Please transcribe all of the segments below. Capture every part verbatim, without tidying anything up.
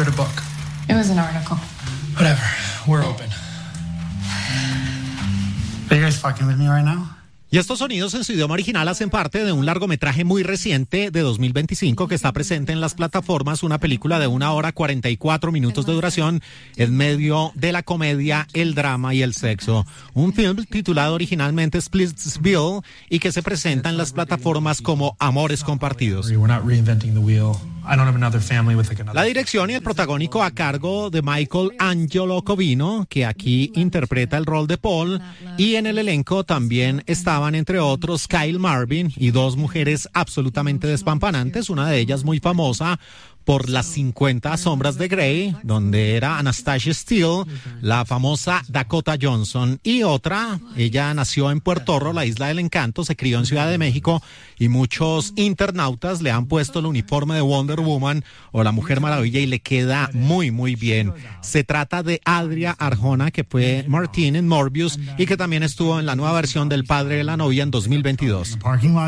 it a book? It was an article. Whatever. We're open. Are you guys fucking with me right now? Y estos sonidos en su idioma original hacen parte de un largometraje muy reciente de dos mil veinticinco que está presente en las plataformas, una película de una hora cuarenta y cuatro minutos de duración en medio de la comedia, el drama y el sexo. Un film titulado originalmente Splitsville y que se presenta en las plataformas como Amores Compartidos. La dirección y el protagónico a cargo de Michael Angelo Covino, que aquí interpreta el rol de Paul, y en el elenco también estaban, entre otros, Kyle Marvin y dos mujeres absolutamente despampanantes, una de ellas muy famosa por las cincuenta sombras de Grey, donde era Anastasia Steele, la famosa Dakota Johnson, y otra, ella nació en Puerto Rico, la isla del encanto, se crió en Ciudad de México, y muchos internautas le han puesto el uniforme de Wonder Woman o la Mujer Maravilla y le queda muy, muy bien. Se trata de Adria Arjona, que fue Martine en Morbius y que también estuvo en la nueva versión del Padre de la Novia en dos mil veintidós.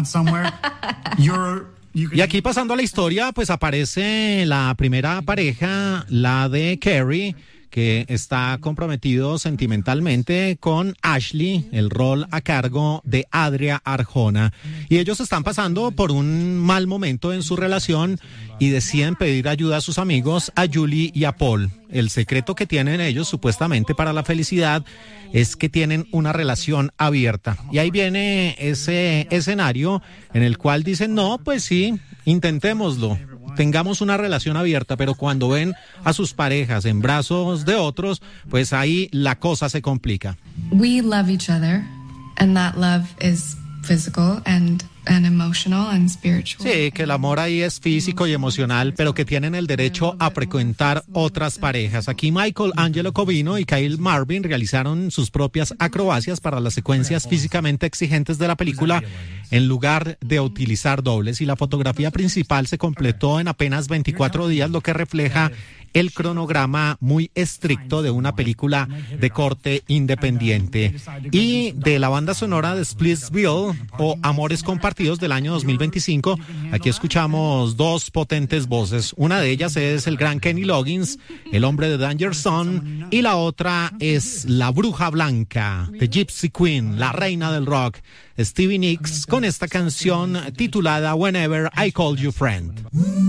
Y aquí, pasando a la historia, pues aparece la primera pareja, la de Carrie, que está comprometido sentimentalmente con Ashley, el rol a cargo de Adria Arjona. Y ellos están pasando por un mal momento en su relación y deciden pedir ayuda a sus amigos, a Julie y a Paul. El secreto que tienen ellos, supuestamente, para la felicidad es que tienen una relación abierta. Y ahí viene ese escenario en el cual dicen, no, pues sí, intentémoslo, tengamos una relación abierta, pero cuando ven a sus parejas en brazos de otros, pues ahí la cosa se complica. We love each other, and that love is physical and and emotional and spiritual. Sí, que el amor ahí es físico y emocional, pero que tienen el derecho a frecuentar otras parejas. Aquí Michael Angelo Covino y Kyle Marvin realizaron sus propias acrobacias para las secuencias físicamente exigentes de la película en lugar de utilizar dobles, y la fotografía principal se completó en apenas veinticuatro días, lo que refleja el cronograma muy estricto de una película de corte independiente. Y de la banda sonora de Splitsville o Amores Compartidos del año dos mil veinticinco, aquí escuchamos dos potentes voces. Una de ellas es el gran Kenny Loggins, el hombre de Danger Zone, y la otra es la bruja blanca, The Gypsy Queen, la reina del rock, Stevie Nicks, con esta canción titulada Whenever I Call You Friend.